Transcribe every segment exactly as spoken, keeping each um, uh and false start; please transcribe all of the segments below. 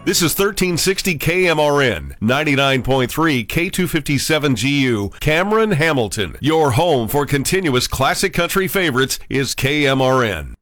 This is thirteen sixty K M R N, ninety-nine point three K two fifty-seven G U, Cameron, Hamilton. Your home for continuous classic country favorites is K M R N.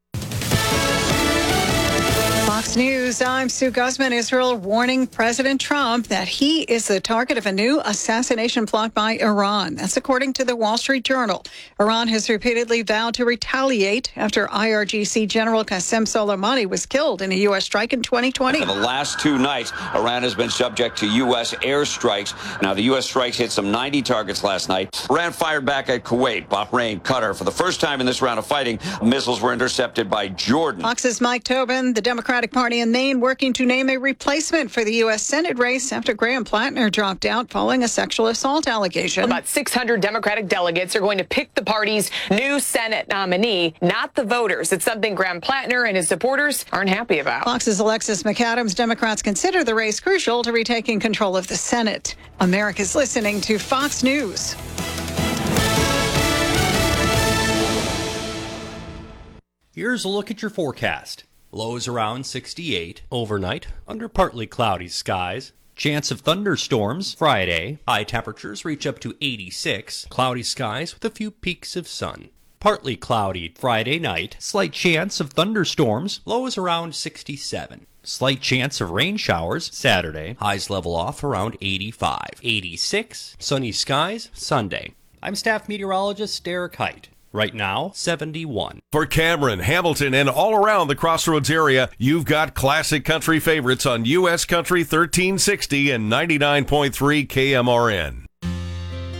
Fox News, I'm Sue Guzman. Israel warning President Trump that he is the target of a new assassination plot by Iran. That's according to the Wall Street Journal. Iran has repeatedly vowed to retaliate after I R G C General Qasem Soleimani was killed in a U S strike in twenty twenty. For the last two nights, Iran has been subject to U S airstrikes. Now, the U S strikes hit some ninety targets last night. Iran fired back at Kuwait, Bahrain, Qatar. For the first time in this round of fighting, missiles were intercepted by Jordan. Fox's Mike Tobin, the Democratic Party in Maine working to name a replacement for the U S Senate race after Graham Plattner dropped out following a sexual assault allegation. About six hundred Democratic delegates are going to pick the party's new Senate nominee, not the voters. It's something Graham Plattner and his supporters aren't happy about. Fox's Alexis McAdams, Democrats consider the race crucial to retaking control of the Senate. America's listening to Fox News. Here's a look at your forecast. Lows around sixty-eight. Overnight, under partly cloudy skies. Chance of thunderstorms Friday. High temperatures reach up to eighty-six. Cloudy skies with a few peaks of sun. Partly cloudy Friday night. Slight chance of thunderstorms. Lows around sixty-seven. Slight chance of rain showers Saturday. Highs level off around eighty-five. eighty-six. Sunny skies Sunday. I'm staff meteorologist Derek Height. Right now, seventy-one. For Cameron, Hamilton, and all around the Crossroads area, you've got classic country favorites on U S Country thirteen sixty and ninety-nine point three K M R N.